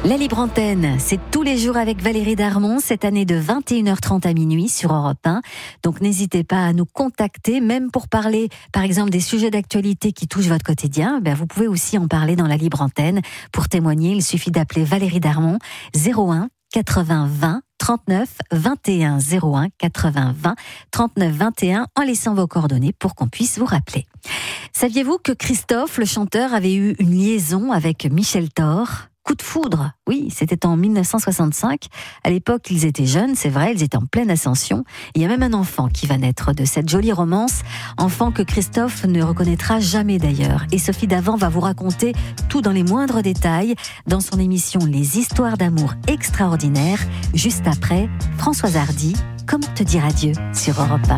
La Libre Antenne, c'est tous les jours avec Valérie Darmon, cette année de 21h30 à minuit sur Europe 1. Donc n'hésitez pas à nous contacter, même pour parler, par exemple, des sujets d'actualité qui touchent votre quotidien. Vous pouvez aussi en parler dans la Libre Antenne. Pour témoigner, il suffit d'appeler Valérie Darmon 01 80 20 39 21 01 80 20 39 21 en laissant vos coordonnées pour qu'on puisse vous rappeler. Saviez-vous que Christophe, le chanteur, avait eu une liaison avec Michel Thor ? Coup de foudre, oui, c'était en 1965. À l'époque, ils étaient jeunes, c'est vrai, ils étaient en pleine ascension. Il y a même un enfant qui va naître de cette jolie romance, enfant que Christophe ne reconnaîtra jamais d'ailleurs. Et Sophie Davant va vous raconter tout dans les moindres détails dans son émission Les histoires d'amour extraordinaires, juste après Françoise Hardy, Comment te dire adieu sur Europe 1.